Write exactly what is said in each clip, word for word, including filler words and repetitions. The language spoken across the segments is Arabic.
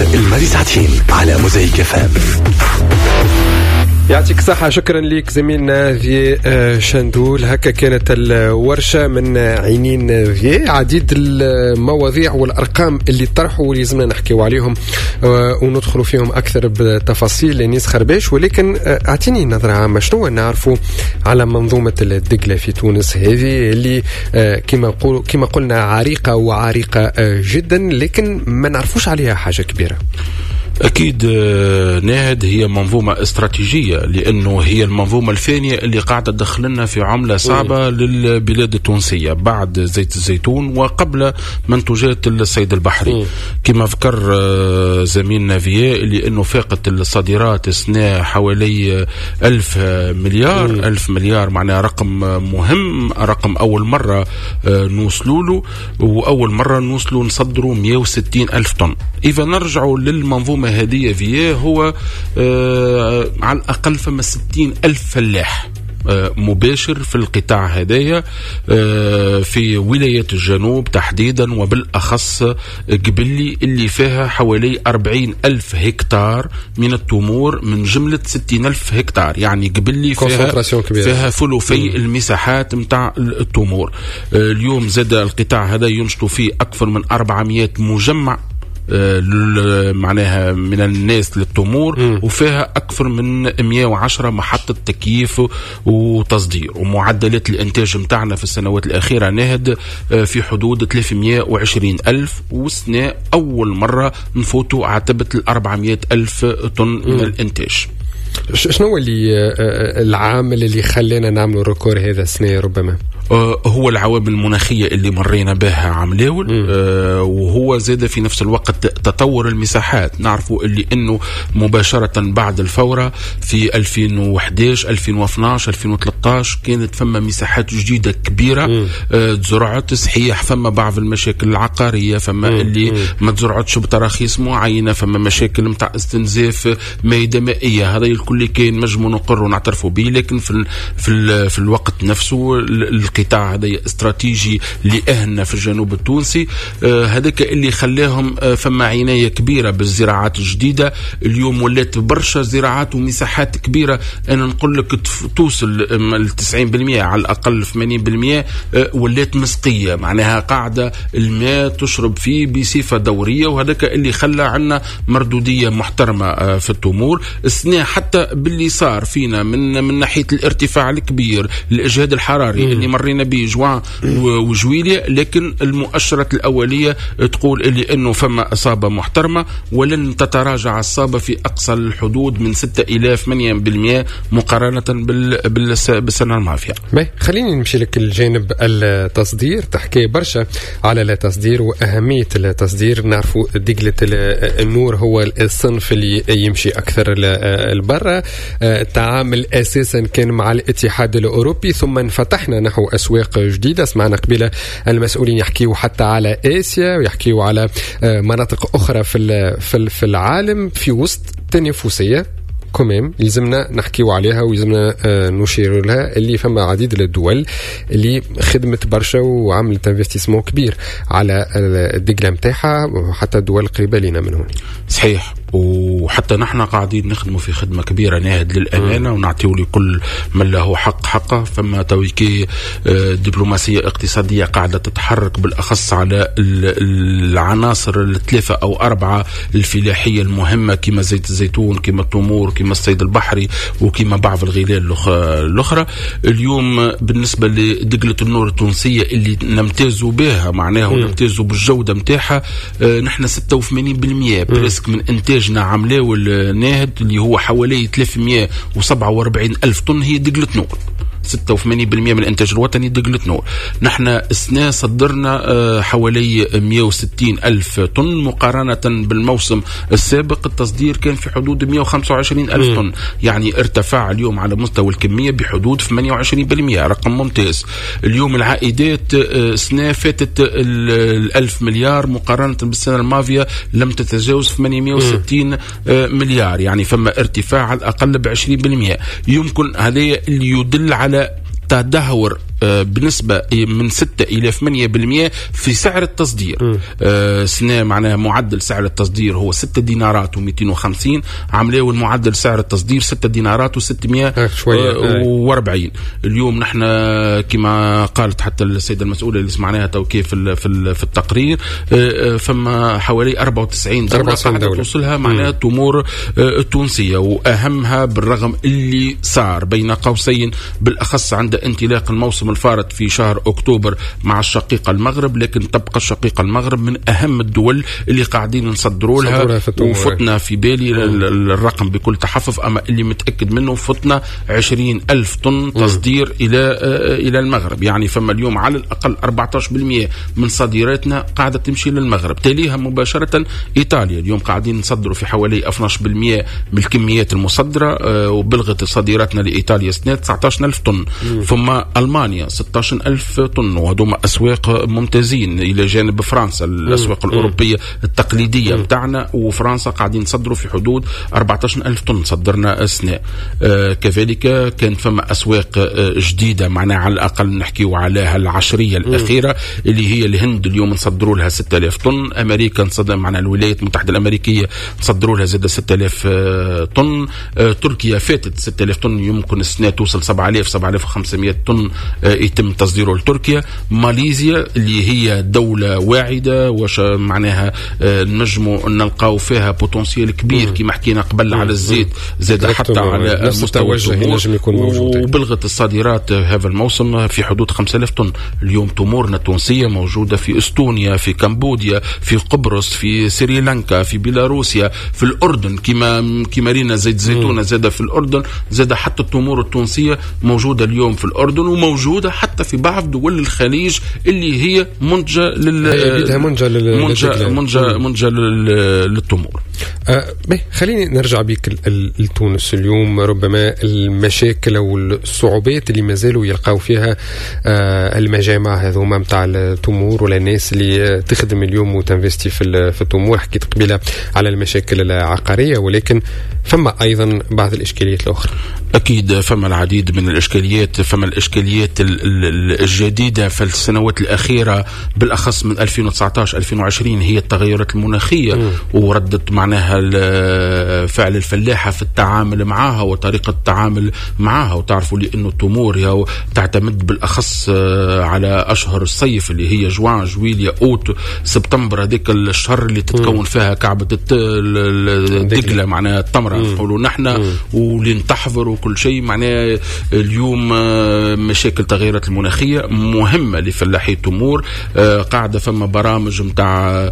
الماضي ساعتين على موزايك اف ام. يعطيك الصحة، شكرا لك زميلنا في شندول. هكا كانت الورشة من عينين في عديد المواضيع والأرقام اللي طرحوا واللي لازمنا نحكيو عليهم وندخلوا فيهم أكثر بتفاصيل لنيس خرباش. ولكن أعطيني نظرة عامة، شنو نعرفوا على منظومة الدقلة في تونس هذه اللي كما قول كما قلنا عريقة وعريقة جدا، لكن ما نعرفوش عليها حاجة كبيرة. أكيد ناهد هي منظومة استراتيجية، لأنه هي المنظومة الثانية اللي قاعدة تدخلنا في عملة صعبة للبلاد التونسية بعد زيت الزيتون وقبل منتوجات الصيد البحري. كما ذكر زميلنا فيا لأنه فاقت الصادرات السنة حوالي ألف مليار. مم. ألف مليار معناها رقم مهم، رقم أول مرة نوصلوا له، وأول مرة نوصلوا نصدروا مئة وستين ألف طن. إذا نرجعوا للمنظومة هذه فيه هو آه على الأقل فما ستين ألف فلاح آه مباشر في القطاع هذايا آه في ولاية الجنوب تحديدا، وبالأخص قبلي اللي فيها حوالي أربعين ألف هكتار من التمور من جملة ستين ألف هكتار. يعني قبلي فيها, فيها ثلثي المساحات متاع التمور. آه اليوم زاد القطاع هذا ينشطوا فيه أكثر من أربعمائة مجمع معناها من الناس للتمور، م. وفيها أكثر من مئة وعشرة محطة تكييف وتصدير. ومعدلات الإنتاج متاعنا في السنوات الأخيرة نهد في حدود ثلاثمئة وعشرين ألف، والسنة أول مرة نفوتوا عتبة الأربعمائة ألف طن م. من الإنتاج. شنو اللي العامل اللي خلينا نعملوا الركور هذا السنة؟ ربما هو العوامل المناخية اللي مرينا بها عملاول، آه وهو زاد في نفس الوقت تطور المساحات. نعرفوا اللي انه مباشرة بعد الفورة في ألفين وإحدى عشر ألفين واثني عشر ألفين وثلاثة عشر كانت فما مساحات جديدة كبيرة آه تزرعت. صحيح فما بعض المشاكل العقارية، فما مم. اللي مم. ما تزرعتش بتراخيص معينة، فما مشاكل متاع استنزاف مائدة مائية. هذا الكل كان مجمو نقر ونعترفوا به. لكن في ال في ال في الوقت نفسه القطاع هذا استراتيجي لأهلنا في الجنوب التونسي. آه هذاك اللي خلاهم آه فما عناية كبيرة بالزراعات الجديدة. اليوم ولات برشا زراعات ومساحات كبيرة، أنا نقول لك توصل ال تسعين بالمئة على الأقل ثمانين بالمئة آه ولات مسقية، معناها قاعدة الماء تشرب فيه بصفة دورية. وهذاك اللي خلى عنا مردودية محترمة آه في التمور السنة، حتى باللي صار فينا من من ناحية الارتفاع الكبير الإجهاد الحراري م. اللي مرينا به جوان وجويلية. لكن المؤشرات الأولية تقول اللي أنه فما إصابة محترمة، ولن تتراجع الإصابة في أقصى الحدود من ستة إلى ثمانية بالمئة مقارنة بالسنة الماضية. خليني نمشي لك الجانب التصدير. تحكي برشا على التصدير وأهمية التصدير. نعرفوا دقلة النور هو الصنف اللي يمشي أكثر البرة. التعامل أساسا كان مع الاتحاد الأوروبي، ثم انفتحنا نحو أسواق جديدة. سمعنا قبيلة المسؤولين يحكيوا حتى على آسيا ويحكيوا على مناطق أخرى في في العالم في وسط تنافسية كمام يلزمنا نحكيوا عليها ويلزمنا نشير لها، اللي فما عديد الدول اللي خدمت برشا وعملت انفستيسمون كبير على الدقلة متاعها، وحتى الدول قريبة لنا من هون. صحيح، وحتى نحن قاعدين نخدموا في خدمة كبيرة ناهد للأمانة، ونعطيوا لكل من له حق حقه. فما تويكي دبلوماسية اقتصادية قاعدة تتحرك بالأخص على العناصر الثلاثة أو أربعة الفلاحية المهمة، كما زيت الزيتون، كما التمور، كما الصيد البحري، وكما بعض الغلال الأخرى. اليوم بالنسبة لدقلة النور التونسية اللي نمتازوا بها معناها ونمتازوا بالجودة متاعها، نحن ستة وثمانين بالمئة بريسك من إنتاجنا عملاو الناهد اللي هو حوالي ثلاثمئة وسبعة وأربعين ألف طن هي دقلة نور. ستة وثمانين بالمئة من الإنتاج الوطني دقلة نور. نحن السنة صدرنا حوالي مئة وستين ألف طن مقارنة بالموسم السابق. التصدير كان في حدود مئة وخمسة وعشرين ألف طن، يعني ارتفاع اليوم على مستوى الكمية بحدود ثمانية وعشرين بالمئة، رقم ممتاز. اليوم العائدات سنة فاتت الألف مليار مقارنة بالسنة الماضية لم تتجاوز ثمانمئة وستين مليار، يعني فما ارتفاع على الأقل بعشرين بالمئة. يمكن هذا اللي يدل على تدهور بنسبة من ستة إلى ثمانية بالمئة في سعر التصدير. سنة معناها معدل سعر التصدير هو ستة دينارات ومئتين وخمسين، عملوا المعدل سعر التصدير ستة دينارات وستمائة وأربعين. اليوم نحن كما قالت حتى السيدة المسؤولة اللي سمعناها توكيف في في التقرير، فما حوالي أربعة وتسعين دولة قاعدة توصلها معناها التمور التونسية. وأهمها بالرغم اللي صار بين قوسين بالأخص عند انطلاق الموسم الفارط في شهر أكتوبر مع الشقيقة المغرب، لكن تبقى الشقيقة المغرب من أهم الدول اللي قاعدين نصدروا لها. وفتنا في بالي الرقم بكل تحفظ، أما اللي متأكد منه فتنا عشرين ألف طن تصدير إلى إلى المغرب. يعني فما اليوم على الأقل أربعة عشر بالمئة من صادراتنا قاعدة تمشي للمغرب، تليها مباشرة إيطاليا. اليوم قاعدين نصدروا في حوالي اثني عشر بالمئة من الكميات المصدرة، وبلغت صادراتنا لإيطاليا سنة تسعة عشر ألف طن. ثم ألمانيا ستة عشر ألف طن، وهذوما أسواق ممتازين إلى جانب فرنسا الأسواق الأوروبية التقليدية بتاعنا. وفرنسا قاعدين نصدروا في حدود أربعة عشر ألف طن صدرنا السنة. آه كذلك كان فما أسواق آه جديدة معنا على الأقل نحكيو عليها العشرية الأخيرة اللي هي الهند، اليوم نصدروا لها ستة آلاف طن. أمريكا نصدر معنا الولايات المتحدة الأمريكية نصدروا لها زادة ستة آلاف آه طن. آه تركيا فاتت ستة آلاف طن، يمكن السنة توصل سبعة آلاف سبعة آلاف وخمسمائة طن آه يتم تصديره لتركيا. ماليزيا اللي هي دولة واعدة وش معناها آه نجموا نلقاو فيها بوتنسيال كبير كما حكينا قبل على الزيت، زاد حتى على مستوى التمور. وبلغت الصادرات هذا الموسم في حدود خمسة آلاف طن. اليوم تمورنا التونسية موجودة في استونيا، في كمبوديا، في قبرص، في سريلانكا، في بيلاروسيا، في الأردن كما كما رينا زيت زيتونة زاد في الأردن، زاد حتى التمور التونسية موجودة اليوم في الأردن، وموجودة حتى في بعض دول الخليج اللي هي منتجة لل منتجة لل منتجة منتجة للتمور. أه خليني نرجع بك لتونس اليوم. ربما المشاكل أو الصعوبات اللي ما زالوا يلقاو فيها أه المجامع هذوما متاع التمور ولا الناس اللي تخدم اليوم وتنفستي في في التمور. حكيت قبيلة على المشاكل العقارية، ولكن فما أيضا بعض الإشكاليات الأخرى. أكيد فما العديد من الإشكاليات. فما الإشكاليات الجديدة في السنوات الأخيرة بالأخص من ألفين وتسعة عشر ألفين وعشرين هي التغيرات المناخية م. وردت معناها فعل الفلاحة في التعامل معها وطريقة التعامل معها. وتعرفوا لي أنه التمور تعتمد بالأخص على أشهر الصيف اللي هي جوان جويليا أوت سبتمبر، هذيك الشهر اللي تتكون فيها كعبة الدقلة معناها التمرة نقولوا نحن واللي نتحضر وكل شيء. معناه اليوم مشاكل تغيرات المناخية مهمة لفلاحي التمور. قاعدة فما برامج متاع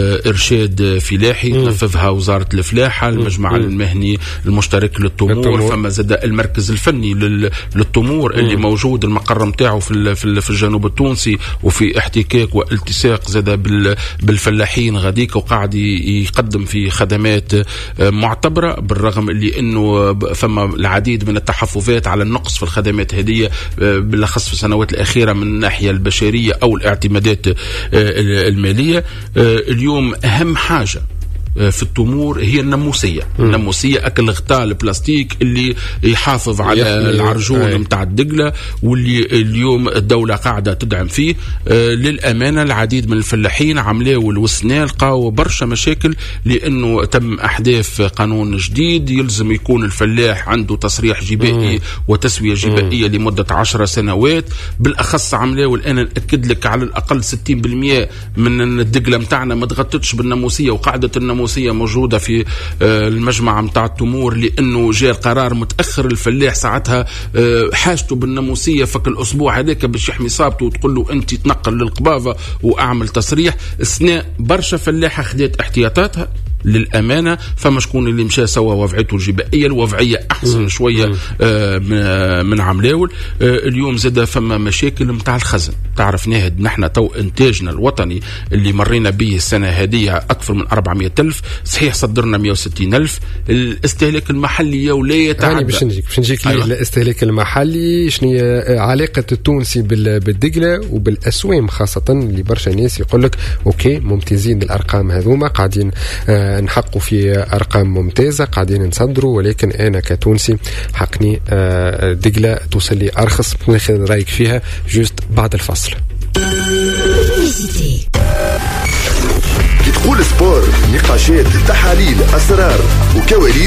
إرشاد فلاحي تنفذها وزارة الفلاحة، المجمع المهني المشترك للتمور. فما زاد المركز الفني للتمور اللي موجود المقر متاعه في في الجنوب التونسي، وفي احتكاك والتساق زاد بالفلاحين غاديك، وقاعد يقدم في خدمات معتبرة بالرغم اللي انه فما العديد من التحفظات على النقص في الخدمات هذه بالاخص في السنوات الاخيره من الناحيه البشريه او الاعتمادات الماليه. اليوم اهم حاجه في التمور هي الناموسية. الناموسية أكل غطاء البلاستيك اللي يحافظ على العرجون متاع الدقلة، واللي اليوم الدولة قاعدة تدعم فيه. آه للأمانة العديد من الفلاحين عملوا الوسنة لقاو برشا مشاكل، لأنه تم أحداث قانون جديد يلزم يكون الفلاح عنده تصريح جبائي وتسوية جبائية لمدة عشر سنوات. بالأخص عملوا الآن نأكد لك على الأقل ستين بالمئة من الدقلة متاعنا ما تغطتش بالناموسية، وقاعدة الناموسية موجودة في المجمع متاع التمور، لأنه جاء القرار متأخر. الفلاح ساعتها حاجته بالناموسية فك الأسبوع هذاك باش يحمي صابته وتقول له أنت تنقل للقباضة وأعمل تصريح. السنة برشا فلاحة خدت احتياطاتها للأمانة، فما شكون اللي مشى سوا وضعيته الجبائية الوضعية أحسن شوية آه من عملاول. آه اليوم زاد فما مشاكل متاع الخزن. تعرف ناهد نحن تو إنتاجنا الوطني اللي مرينا به السنة هذه أكثر من أربعمائة ألف، صحيح صدرنا مئة وستين ألف. الاستهلاك المحلي ولا يتعدى. باش نجيك باش نجيك أيوة. الاستهلاك المحلي شنو علاقة التونسي بالدقلة وبالأسوام خاصة اللي برشا ناس يقول لك أوكي ممتازين الأرقام هذوما قاعدين آه نحقوا في أرقام ممتازة قاعدين نصدروا، ولكن أنا كتونسي حقني دقلة توصل لي أرخص. ناخذ رأيك فيها جوست بعد الفصل. كي تقول سبور، نقاشات، تحاليل، أسرار وكواليس